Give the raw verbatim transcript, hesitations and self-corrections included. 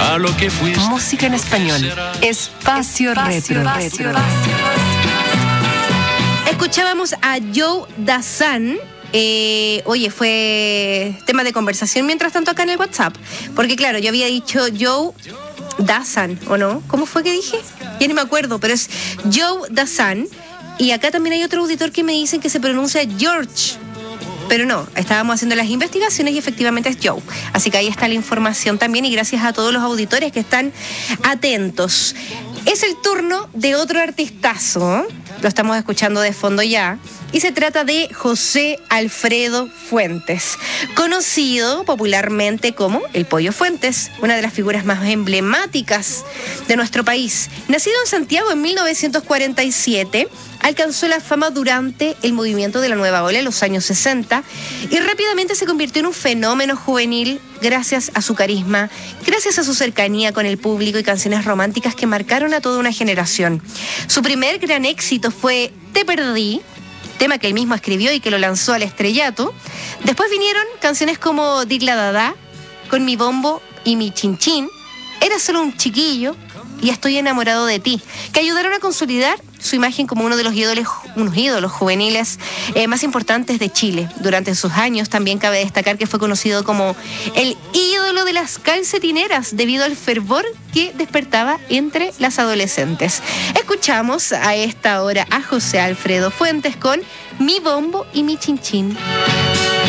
a lo que fuiste. Música en español. Espacio, Espacio Retro. Retro. Escuchábamos a Joe Dassin. Eh, oye, fue tema de conversación mientras tanto acá en el WhatsApp. Porque claro, yo había dicho Joe Dassin, ¿o no? ¿Cómo fue que dije? Ya ni me acuerdo, pero es Joe Dassin. Y acá también hay otro auditor que me dicen que se pronuncia George. Pero no, estábamos haciendo las investigaciones y efectivamente es Joe. Así que ahí está la información también y gracias a todos los auditores que están atentos. Es el turno de otro artistazo, ¿eh? Lo estamos escuchando de fondo ya, y se trata de José Alfredo Fuentes, conocido popularmente como el Pollo Fuentes, una de las figuras más emblemáticas de nuestro país. Nacido en Santiago en mil novecientos cuarenta y siete, alcanzó la fama durante el movimiento de la Nueva Ola en los años sesenta y rápidamente se convirtió en un fenómeno juvenil gracias a su carisma, gracias a su cercanía con el público y canciones románticas que marcaron a toda una generación. Su primer gran éxito fue Te Perdí, tema que él mismo escribió y que lo lanzó al estrellato. Después vinieron canciones como Digla Dada, Con mi bombo y mi chinchín, Era solo un chiquillo y Estoy enamorado de ti, que ayudaron a consolidar su imagen como uno de los ídolos, unos ídolos juveniles eh, más importantes de Chile. Durante sus años también cabe destacar que fue conocido como el ídolo de las calcetineras debido al fervor que despertaba entre las adolescentes. Escuchamos a esta hora a José Alfredo Fuentes con Mi bombo y mi chinchín.